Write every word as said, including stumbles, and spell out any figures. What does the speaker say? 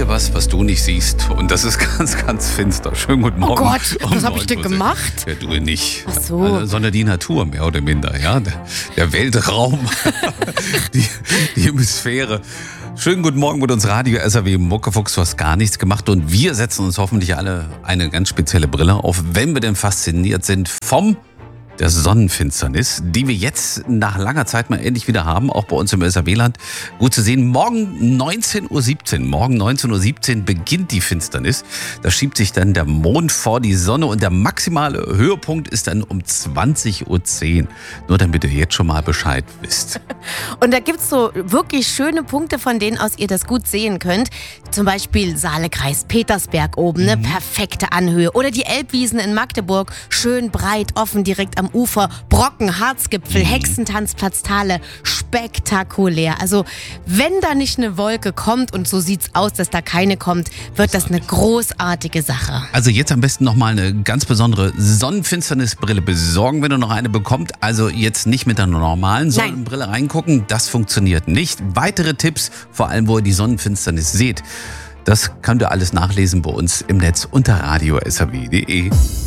sehe was, was du nicht siehst. Und das ist ganz, ganz finster. Schönen guten Morgen. Oh Gott, um was habe ich denn neun Uhr. gemacht? Ja, du nicht. Ach so. Also, sondern die Natur, mehr oder minder. Ja? Der, der Weltraum, die, die Hemisphäre. Schönen guten Morgen mit uns Radio S R W Muckefuchs. Du hast gar nichts gemacht und wir setzen uns hoffentlich alle eine ganz spezielle Brille auf, wenn wir denn fasziniert sind vom der Sonnenfinsternis, die wir jetzt nach langer Zeit mal endlich wieder haben, auch bei uns im S R W-Land. Gut zu sehen, morgen neunzehn Uhr siebzehn, morgen neunzehn Uhr siebzehn beginnt die Finsternis. Da schiebt sich dann der Mond vor die Sonne und der maximale Höhepunkt ist dann um zwanzig Uhr zehn. Nur damit ihr jetzt schon mal Bescheid wisst. Und da gibt's so wirklich schöne Punkte, von denen aus ihr das gut sehen könnt. Zum Beispiel Saalekreis, Petersberg oben, ne? Perfekte Anhöhe. Oder die Elbwiesen in Magdeburg, schön breit, offen, direkt am Ufer. Brocken, Harzgipfel, Hexentanzplatz Thale, spektakulär. Also wenn da nicht eine Wolke kommt, und so sieht's aus, dass da keine kommt, wird das eine großartige Sache. Also jetzt am besten nochmal eine ganz besondere Sonnenfinsternisbrille besorgen, wenn du noch eine bekommst. Also jetzt nicht mit der normalen Sonnenbrille reingucken, das funktioniert nicht. Weitere Tipps, vor allem wo ihr die Sonnenfinsternis seht, das könnt ihr alles nachlesen bei uns im Netz unter radio s r w punkt d e.